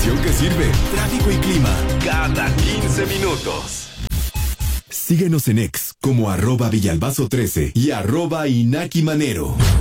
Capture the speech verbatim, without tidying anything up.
información que sirve. Tráfico y clima cada quince minutos. Síguenos en X como arroba Villalbazo trece y arroba Inaki Manero.